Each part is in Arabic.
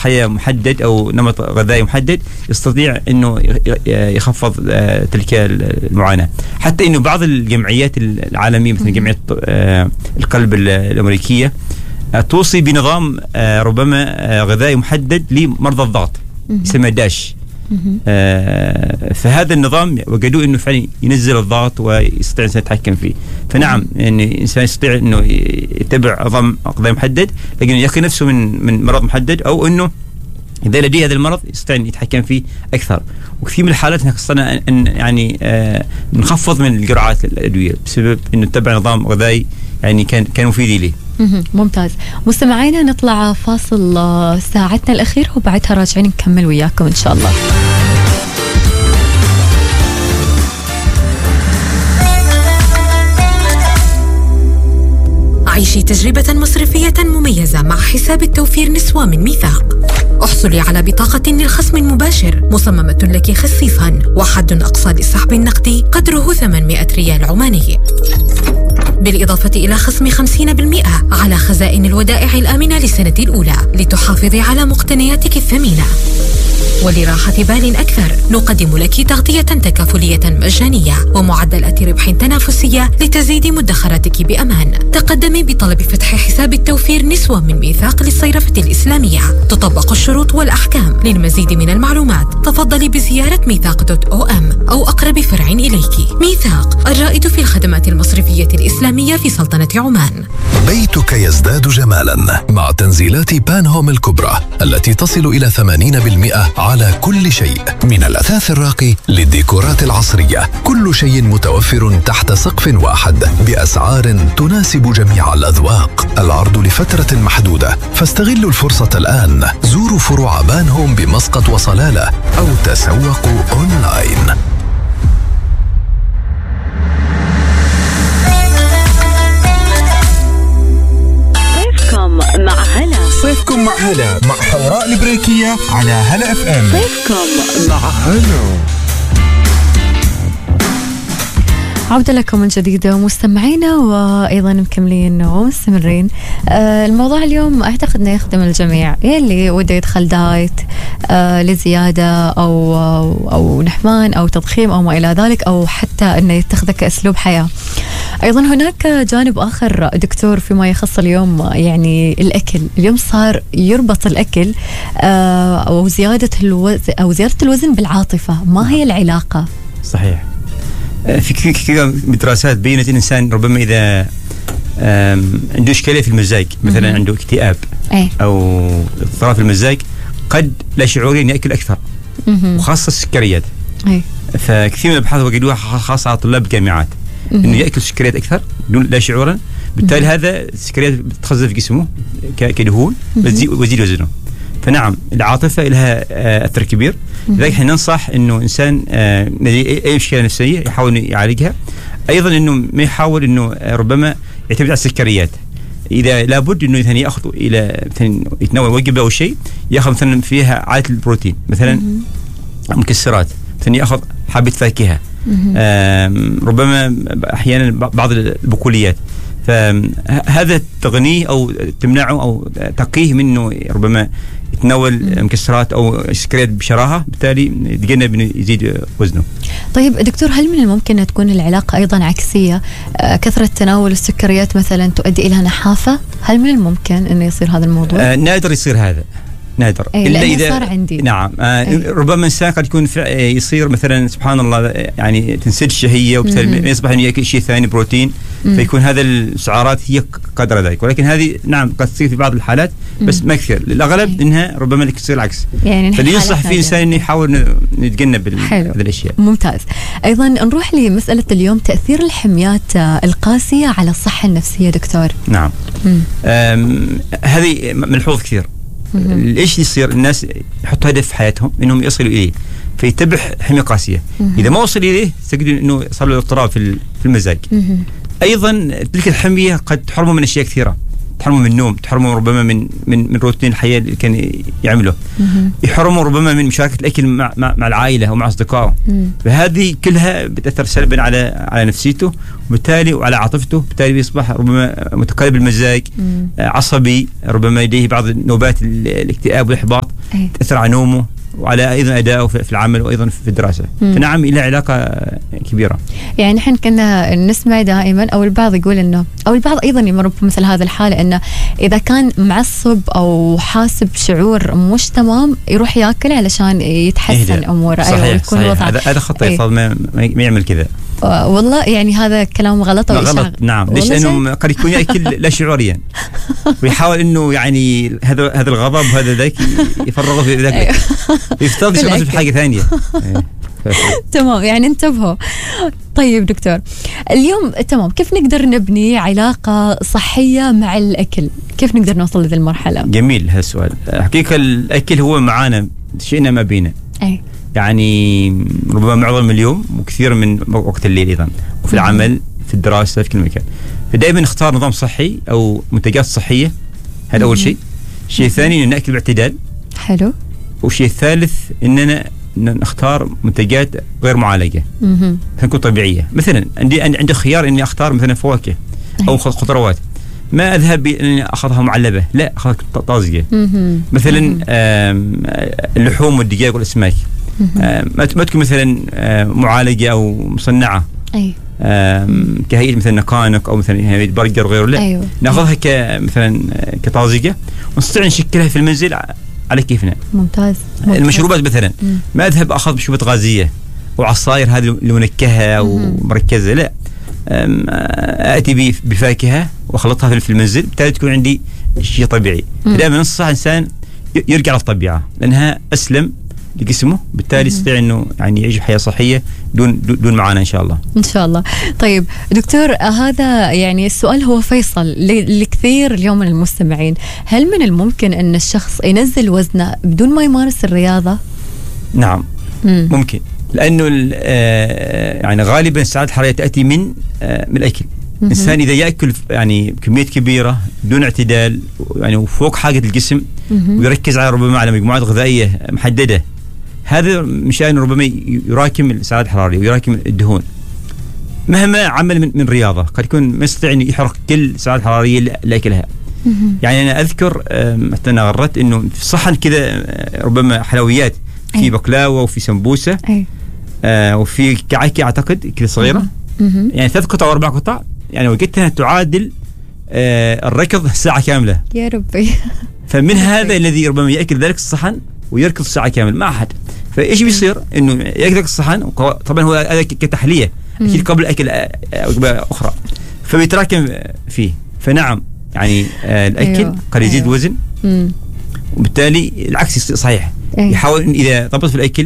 حياة محدد أو نمط غذائي محدد يستطيع أنه يخفض تلك المعاناة. حتى أنه بعض الجمعيات العالمية مثل جمعية القلب الأمريكية توصي بنظام ربما غذائي محدد لمرضى الضغط يسمى داش. فهذا النظام وجدوا انه فعلا ينزل الضغط ويستطيع الانسان يتحكم فيه. فنعم يعني الانسان يستطيع انه يتبع نظام غذائي محدد، لكن يقي نفسه من مرض محدد، او انه اذا لديه هذا المرض يستطيع ان يتحكم فيه اكثر. وكثير من الحالات خصنا ان يعني نخفض من الجرعات الادويه بسبب انه نتبع نظام غذائي يعني كان مفيد ليه. ممتاز. مستمعينا نطلع فاصل ساعتنا الأخيرة وبعدها راجعين نكمل وياكم إن شاء الله. عيشي تجربة مصرفية مميزة مع حساب التوفير نسوة من ميثاق. احصلي على بطاقة للخصم المباشر مصممة لك خصيصا، وحد أقصى للسحب النقدي قدره 800 ريال عماني، بالإضافة إلى خصم 50% على خزائن الودائع الآمنة للسنة الأولى لتحافظي على مقتنياتك الثمينة. ولراحة بال أكثر نقدم لك تغطية تكافلية مجانية ومعدلات ربح تنافسية لتزيد مدخراتك بأمان. تقدمي بطلب فتح حساب التوفير نسوة من ميثاق للصيرفة الإسلامية. تطبق الشروط والأحكام. للمزيد من المعلومات تفضلي بزيارة ميثاق.om أو أقرب فرع إليك. ميثاق، الرائد في الخدمات المصرفية الإسلامية في سلطنة عمان. بيتك يزداد جمالا مع تنزيلات بان هوم الكبرى التي تصل إلى 80% على كل شيء، من الأثاث الراقي للديكورات العصرية. كل شيء متوفر تحت سقف واحد بأسعار تناسب جميع الأذواق. العرض لفترة محدودة، فاستغلوا الفرصة الآن. زوروا فروع بان هوم بمسقط وصلالة أو تسوقوا أونلاين. مع هلا. صيفكم مع هلا مع حوراء البريكية على هلا اف ام. صيفكم مع هلا. عودة لكم من جديد مستمعينا، وأيضا مكملين ومستمرين. الموضوع اليوم أعتقد أنه يخدم الجميع، يلي وده يدخل دايت لزيادة أو نحمان أو تضخيم أو ما إلى ذلك، أو حتى أنه يتخذه كأسلوب حياة. أيضا هناك جانب آخر دكتور فيما يخص اليوم يعني الأكل. اليوم صار يربط الأكل أو زيادة الوزن بالعاطفة. ما هي العلاقة؟ صحيح. في كثير من الدراسات بينت الإنسان ربما إذا عنده إشكالية في المزاج، مثلا عنده اكتئاب أو اضطراب في المزاج، قد لا شعوريا يأكل أكثر، وخاصة السكريات. فكثير من الأبحاث وجدوها خاصة على طلاب الجامعات إنه يأكل سكريات أكثر دون لا شعورا، بالتالي هذا السكريات بتتخزن في جسمه كدهون وتزيد وزنه. فنعم العاطفة لها أثر كبير، لذلك احنا ننصح إنه إنسان أي مشكلة نفسية يحاول يعالجها. أيضا إنه ما يحاول إنه ربما يعتمد على السكريات. إذا لابد إنه مثلا يأخذ إلى مثلا يتناول وجبة أو شيء يأخذ مثلا فيها عالية البروتين، مثلا مكسرات، مثلا يأخذ حبة فاكهة، ربما أحيانا بعض البقوليات. فهذا تغنيه أو تمنعه أو تقيه منه ربما يتناول مكسرات أو سكريات بشراهة، بالتالي يتجنب إنه يزيد وزنه. طيب دكتور، هل من الممكن أن تكون العلاقة أيضا عكسية؟ كثرة تناول السكريات مثلا تؤدي إلى نحافة؟ هل من الممكن أنه يصير هذا الموضوع؟ نادر يصير هذا، نادر. إلا إذا صار عندي. نعم. ربما إنسان قد يكون يصير مثلا سبحان الله يعني تنسد الشهية، وبالتالي يصبح إنه يأكل شيء ثاني بروتين، فيكون هذا السعرات هي قدر ذلك. ولكن هذه نعم قد تصير في بعض الحالات بس ما كثير. الأغلب إنها ربما تصير العكس. يعني فاللي ينصح فيه الإنسان إنه يحاول نتجنب هذه الأشياء. ممتاز. أيضا نروح لمسألة اليوم، تأثير الحميات القاسية على الصحة النفسية دكتور. نعم. هذه ملحوظ كثير. ايش يصير؟ الناس يحطوا هدف في حياتهم انهم يصلوا اليه، فيتبع حمية قاسية. اذا ما وصل اليه تجد انه صار له اضطراب في المزاج. ايضا تلك الحمية قد تحرمه من اشياء كثيرة، تحرمه من النوم، تحرمه ربما من روتين الحياة اللي كان يعمله، يحرمه ربما من مشاركة الأكل مع العائلة أو مع أصدقائه. فهذه كلها بتأثر سلبا على نفسيته، وبالتالي وعلى عاطفته، بالتالي بيصبح ربما متقلب المزاج، عصبي، ربما يديه بعض نوبات الاكتئاب والإحباط. تأثر على نومه وعلى أيضا أدائه في العمل وأيضا في الدراسة. فنعم لها علاقة كبيرة. يعني نحن كنا نسمع دائما أو البعض يقول إنه أو البعض أيضا يمر بمثل هذا الحالة إنه إذا كان معصب أو حاسب شعور مش تمام يروح يأكل علشان يتحسن أموره. صحيح. أيوة يكون وضعه هذا خطأ. ما يعمل كذا. والله يعني هذا كلام غلط أو غلط. نعم. ليش؟ لأنه قد يكون يأكل لا شعوريا ويحاول إنه يعني هذا الغضب وهذا ذاك يفرغه في ذاك يفترض يشغل في حاجة ثانية. تمام. يعني انتبهوا. طيب دكتور اليوم تمام كيف نقدر نبني علاقة صحية مع الأكل؟ كيف نقدر نوصل لهذه المرحلة؟ جميل هذا السؤال. حقيقة الأكل هو معانا شئنا ما بينا. يعني ربما معظم اليوم وكثير من وقت الليل أيضا وفي العمل في الدراسة في كل مكان. فدائما نختار نظام صحي أو منتجات صحية. هذا أول شيء. الشيء الثاني أن نأكل باعتدال. حلو. والشيء الثالث أننا نختار منتجات غير معالجة. تكون طبيعية. مثلا عندي خيار إني أختار مثلا فواكه أو خضروات. ما أذهب إني أخذها معلبة، لا أخذها طازجة. مثلا اللحوم والدجاج والأسماك ما تكون مثلا معالجة أو مصنعة كهيئة مثلا نكانك أو مثلا برجر وغيره. لا نأخذها كمثلا كطازجة ونستطيع نشكلها في المنزل على كيفنا. ممتاز. المشروبات مثلا ما أذهب أخذ مشروبات غازية وعصائر هذه المنكهة أو مركزة. لا أتي بفاكهة وأخلطها في المنزل بالتالي تكون عندي شيء طبيعي. دائما ننصح إنسان يرجع للطبيعة لأنها أسلم لجسمه بالتالي يستطيع إنه يعني يعيش حياة صحية دون معانا إن شاء الله. إن شاء الله. طيب دكتور هذا يعني السؤال هو فيصل لكثير اليوم من المستمعين. هل من الممكن أن الشخص ينزل وزنه بدون ما يمارس الرياضة؟ نعم ممكن. لأنه يعني غالبا السعرات الحرارية تأتي من الأكل. الإنسان إذا يأكل يعني كمية كبيرة بدون اعتدال يعني وفوق حاجة الجسم ويركز على ربما على مجموعات غذائية محددة هذا مشان ربما يراكم السعرات الحرارية ويراكم الدهون مهما عمل من رياضة قد يكون ما يستطيع أن يحرق كل السعرات الحرارية اللي أكلها. يعني أنا أذكر حتى أنا غرت إنه في صحن كذا ربما حلويات في بقلاوة وفي سمبوسة وفي كعكة أعتقد كذا صغيرة يعني 3 قطع و4 قطع يعني وجدتها تعادل الركض ساعة كاملة. يا ربي. فمن هذا الذي ربما يأكل ذلك الصحن ويركض ساعة كامل ما أحد. فإيش بيصير إنه يأكل ذلك الصحن طبعا هو هذا كتحلية أكيد قبل أكل وجبة أخرى فبيتراكم فيه. فنعم يعني الأكل قد يزيد وزن وبالتالي العكس صحيح. يحاول إذا ضبط في الأكل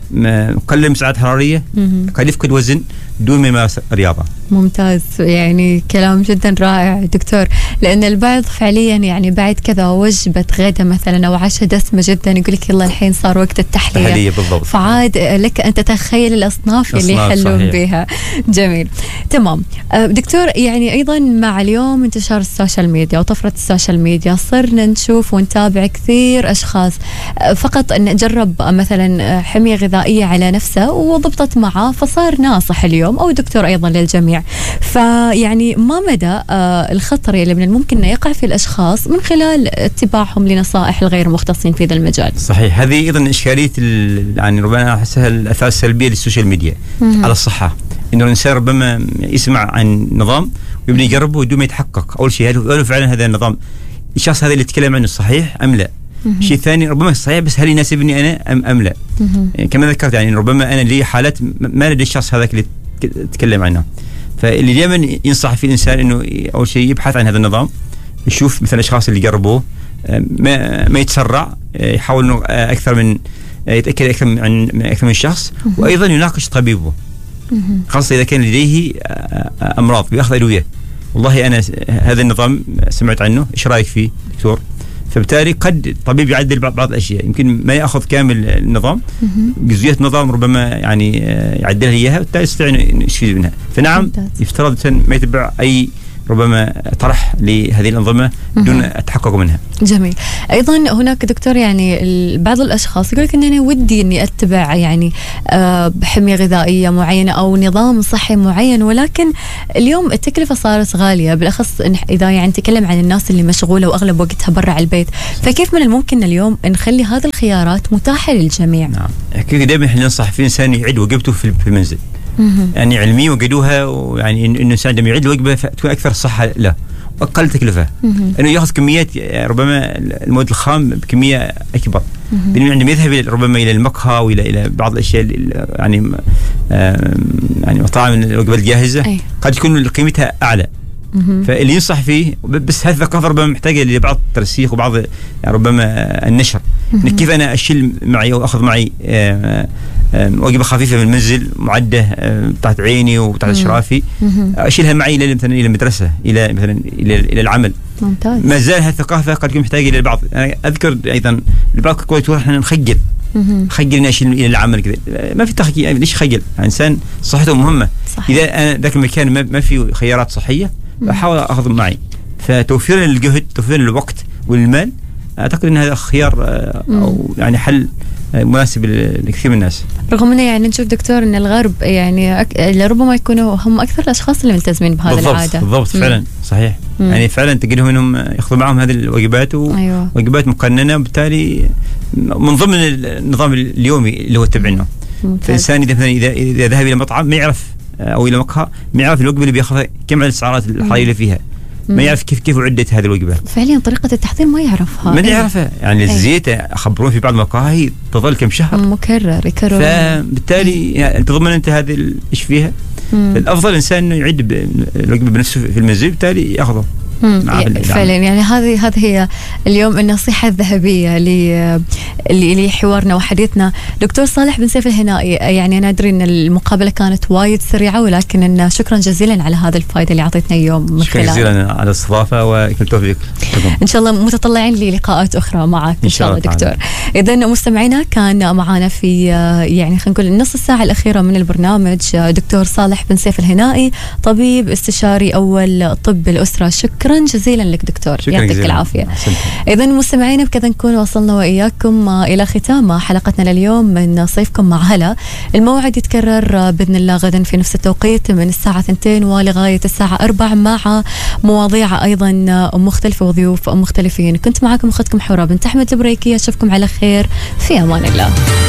قلل من السعرات الحرارية قد يفقد وزن دون ما يمارس رياضة. ممتاز. يعني كلام جدا رائع دكتور. لأن البعض فعليا يعني بعد كذا وجبة غدا مثلا أو عشاء دسمة جدا يقول لك يلا الحين صار وقت التحلية بالضبط. فعاد لك أن تتخيل الأصناف اللي يحلون بها. جميل. تمام دكتور. يعني أيضا مع اليوم انتشار السوشيال ميديا وطفرة السوشيال ميديا صرنا نشوف ونتابع كثير أشخاص فقط أن جرب مثلا حمية غذائية على نفسه وضبطت معه فصار ناصح اليوم أو دكتور أيضا للجميع. فيعني ما مدى الخطر اللي من الممكن أن يقع في الأشخاص من خلال اتباعهم لنصائح الغير مختصين في ذا المجال؟ صحيح. هذه أيضا إشكالية يعني ربما أحسها الأثار السلبية للسوشيال ميديا على الصحة. إنه الإنسان ربما يسمع عن نظام ويبني يجربه بدون ما يتحقق. أول شيء هل فعلا هذا النظام الشخص هذا اللي يتكلم عنه صحيح أم لا؟ الشيء الثاني ربما صحيح بس هل يناسبني أنا أم لا؟ كما ذكرت يعني ربما أنا لي حالات ما لدي الشخص هذاك اللي تتكلم عنه. فاللي دائما ينصح في الإنسان إنه أول شيء يبحث عن هذا النظام يشوف مثلا الأشخاص اللي جربوه ما يتسرع يحاول إنه يتأكد أكثر من شخص وأيضا يناقش طبيبه خاصة إذا كان لديه أمراض بيأخذ أدوية. والله أنا هذا النظام سمعت عنه إيش رأيك فيه دكتور؟ فبالتالي قد الطبيب يعدل بعض الأشياء يمكن ما يأخذ كامل النظام جزئيات النظام ربما يعني يعدلها إياها وبالتالي يستطيع أن يستفيد منها. فنعم يفترض ما يتبع أي ربما طرح لهذه الأنظمة دون التحقق منها. جميل. أيضا هناك دكتور يعني بعض الأشخاص يقول لك إن أنا ودي إني أتبع يعني بحمية غذائية معينة أو نظام صحي معين، ولكن اليوم التكلفة صارت غالية، بالأخص إذا يعني نتكلم عن الناس اللي مشغولة وأغلب وقتها برا البيت، فكيف من الممكن اليوم نخلي هذه الخيارات متاحة للجميع؟ نعم، حقيقة دائما احنا ننصح في إنسان يعد وجبته في المنزل. يعني علميا وجدوها، ويعني إنه الإنسان لما يعد الوجبة تكون أكثر صحة له وأقل تكلفة. إنه يأخذ كميات ربما المواد الخام بكمية أكبر، لأنه عندما يذهب ربما إلى المقهى وإلى بعض الأشياء يعني مطاعم الوجبات الجاهزة قد تكون قيمتها أعلى. فاللي ينصح فيه بس هذه الثقافة ربما محتاجة لبعض الترسيخ وبعض ربما النشر، كيف أنا أشيل معي أو أخذ معي وجبة خفيفة من المنزل معدة تحت عيني وتحت إشرافي، أشيلها معي مثلا إلى المدرسة، إلى مثلا إلى العمل. ممتاز. ما زال هذه الثقافة قد تكون محتاجة إلى البعض. أنا أذكر أيضا البعض كويس إحنا نخجل إني أشيل إلى العمل كذا، ما في تخجيل. ليش خجل؟ إنسان صحته مهمة. صحيح. إذا أنا ذاك المكان ما فيه خيارات صحية أحاول أخذ معي. فتوفير الجهد، توفير الوقت والمال، أعتقد أن هذا خيار أو يعني حل مناسب لكثير من الناس. رغم أنه يعني نشوف دكتور أن الغرب يعني ربما يكونوا هم أكثر الأشخاص اللي ملتزمين بهذه العادة. بالضبط فعلا صحيح. يعني فعلا تجدهم أنهم يأخذوا معهم هذه الوجبات ووجبات مقننة، وبالتالي من ضمن النظام اليومي اللي هو تبعينه. فالإنسان إذا ذهب إلى مطعم ما يعرف أو إلى مقهى ما يعرف الوجبة اللي بيأخذها كم عدد السعرات الحرارية اللي فيها، ما يعرف كيف عدت هذه الوجبة. فعليا طريقة التحضير ما يعرفها. ما يعرفها. يعني الزيت أخبرون في بعض المقاهي تظل كم شهر مكرر يكرر. فبالتالي يعني تضمن أنت هذه إيش فيها. الأفضل الإنسان إنه يعد الوجبة بنفسه في المنزل، بالتالي يأخذه. فعلا يعني هذه هي اليوم النصيحة الذهبية لحوارنا وحديثنا. دكتور صالح بن سيف الهنائي، يعني أنا أدري أن المقابلة كانت وايد سريعة، ولكن شكرا جزيلا على هذا الفائدة اللي أعطيتنا اليوم من خلالها. شكرا جزيلا على الاستضافة وكل توفيق. إن شاء الله متطلعين للقاءات أخرى معك إن شاء الله دكتور. إذن مستمعينا كان معنا في يعني خلينا نقول النص الساعة الأخيرة من البرنامج دكتور صالح بن سيف الهنائي، طبيب استشاري أول طب الأسرة. شكرا جزيلا لك دكتور، يعطيك العافية. إذن مستمعينا بكذا نكون وصلنا وإياكم إلى ختام حلقتنا لليوم من صيفكم مع هلا. الموعد يتكرر بإذن الله غدا في نفس التوقيت من الساعة 2 ولغاية الساعة 4 مع مواضيع أيضا مختلفة وضيوف مختلفين. كنت معكم أختكم حورة بنت أحمد البريكية. أشوفكم على خير، في أمان الله.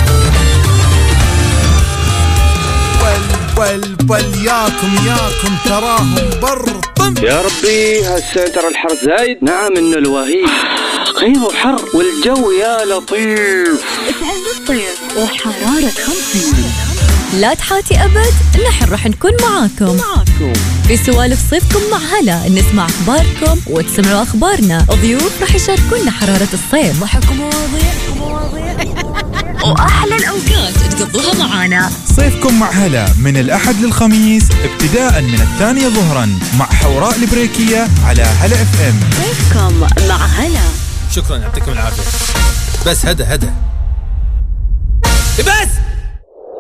ياكم تراهم برطم يا ربي. هالسنتر الحر زايد. نعم انه الوهيد. غير حر والجو يا لطيف. اسعد الصيف وحرارة 50. لا تحاتي أبد، نحن راح نكون معاكم في سوالف صيفكم مع هلا. نسمع أخباركم وتسمعوا أخبارنا. ضيوف راح يشاركونا حرارة الصيف، ضحك ومواضيع وأحلى الأوقات تقضوها معانا. صيفكم مع هلا من الأحد للخميس ابتداء من 2 ظهرا مع حوراء البريكية على هلا FM. صيفكم مع هلا. شكرا، يعطيكم العافية. بس هدا بس